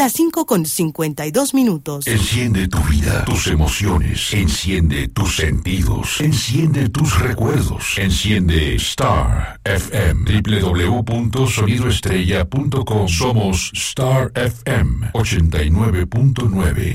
las 5:52. Enciende tu vida, tus emociones, enciende tus sentidos, enciende tus recuerdos, enciende Star FM, www.sonidoestrella.com. Somos Star FM 89.9.